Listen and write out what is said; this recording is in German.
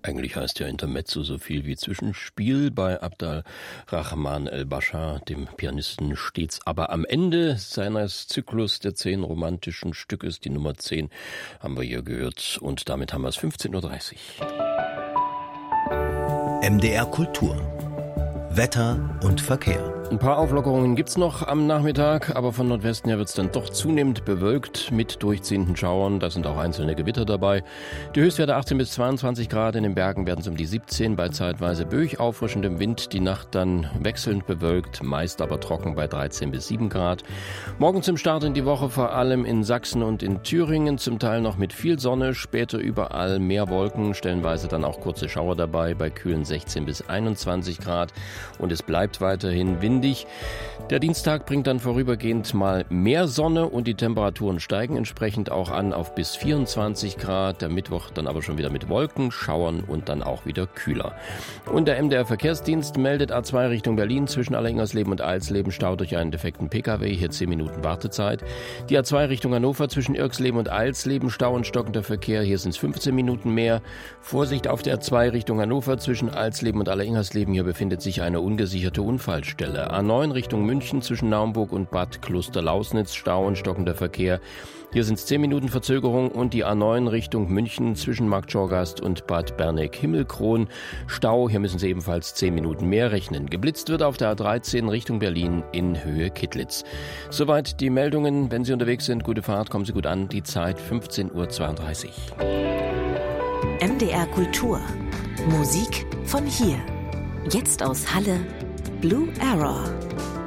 Eigentlich heißt ja Intermezzo so viel wie Zwischenspiel. Bei Abdal Rahman El-Bashar, dem Pianisten, steht's aber am Ende seines Zyklus der 10 romantischen Stückes. Die Nummer 10 haben wir hier gehört und damit haben wir es 15:30 Uhr. MDR Kultur. Wetter und Verkehr. Ein paar Auflockerungen gibt's noch am Nachmittag, aber von Nordwesten her wird's dann doch zunehmend bewölkt mit durchziehenden Schauern. Da sind auch einzelne Gewitter dabei. Die Höchstwerte 18 bis 22 Grad, in den Bergen werden es um die 17 bei zeitweise böig auffrischendem Wind. Die Nacht dann wechselnd bewölkt, meist aber trocken bei 13 bis 7 Grad. Morgen zum Start in die Woche vor allem in Sachsen und in Thüringen, zum Teil noch mit viel Sonne, später überall mehr Wolken, stellenweise dann auch kurze Schauer dabei bei kühlen 16 bis 21 Grad. Und es bleibt weiterhin windig. Der Dienstag bringt dann vorübergehend mal mehr Sonne und die Temperaturen steigen entsprechend auch an auf bis 24 Grad. Der Mittwoch dann aber schon wieder mit Wolken, Schauern und dann auch wieder kühler. Und der MDR Verkehrsdienst meldet A2 Richtung Berlin zwischen Alleringersleben und Eilsleben Stau durch einen defekten Pkw. Hier 10 Minuten Wartezeit. Die A2 Richtung Hannover zwischen Irksleben und Eilsleben Stau und stockender Verkehr. Hier sind es 15 Minuten mehr. Vorsicht auf der A2 Richtung Hannover zwischen Eilsleben und Alleringersleben. Hier befindet sich eine ungesicherte Unfallstelle. A9 Richtung München zwischen Naumburg und Bad Klosterlausnitz, Stau und stockender Verkehr. Hier sind es 10 Minuten Verzögerung und die A9 Richtung München zwischen Marktschorgast und Bad Berneck-Himmelkron. Stau, hier müssen Sie ebenfalls 10 Minuten mehr rechnen. Geblitzt wird auf der A13 Richtung Berlin in Höhe Kittlitz. Soweit die Meldungen. Wenn Sie unterwegs sind, gute Fahrt, kommen Sie gut an. Die Zeit 15:32 Uhr. MDR Kultur. Musik von hier. Jetzt aus Halle. Blue Arrow.